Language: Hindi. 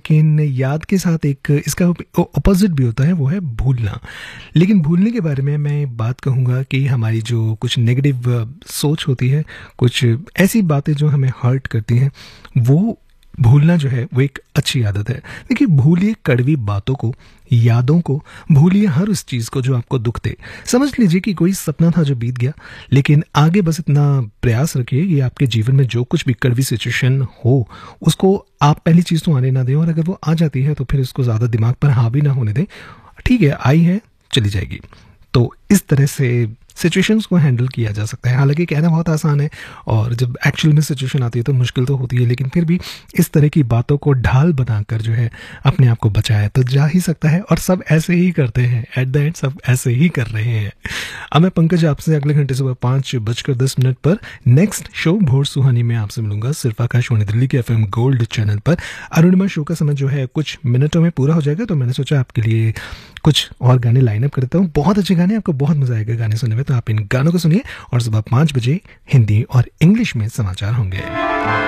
लेकिन याद के साथ एक इसका ऑपोज़िट भी होता है, वो है भूलना। लेकिन भूलने के बारे में मैं बात कहूँगा कि हमारी जो कुछ नेगेटिव सोच होती है, कुछ ऐसी बातें जो हमें हर्ट करती हैं, वो भूलना जो है वो एक अच्छी आदत है। देखिए, भूलिए कड़वी बातों को, यादों को, भूलिए हर उस चीज़ को जो आपको दुख दे। समझ लीजिए कि कोई सपना था जो बीत गया, लेकिन आगे बस इतना प्रयास रखिए कि आपके जीवन में जो कुछ भी कड़वी सिचुएशन हो, उसको आप पहली चीज़ तो आने ना दें, और अगर वो आ जाती है तो फिर उसको ज़्यादा दिमाग पर हावी ना होने दें। ठीक है, आई है, चली जाएगी। तो इस तरह से सिचुएशंस को हैंडल किया जा सकता है। हालाँकि कहना बहुत आसान है, और जब एक्चुअल में सिचुएशन आती है तो मुश्किल तो होती है, लेकिन फिर भी इस तरह की बातों को ढाल बनाकर जो है अपने आप को बचाया तो जा ही सकता है, और सब ऐसे ही करते हैं। एट द एंड सब ऐसे ही कर रहे हैं। अब मैं पंकज आपसे अगले घंटे सुबह 5:10 पर नेक्स्ट शो भोर सुहानी में आपसे मिलूंगा, सिर्फ आकाशवाणी दिल्ली के FM गोल्ड चैनल पर। अरुणिमा शो का समय जो है कुछ मिनटों में पूरा हो जाएगा, तो मैंने सोचा आपके लिए कुछ और गाने लाइन अप करता हूँ। बहुत अच्छे गाने, आपको बहुत मजा आएगा गाने सुनने में, तो आप इन गानों को सुनिए। और सुबह 5 बजे हिंदी और इंग्लिश में समाचार होंगे।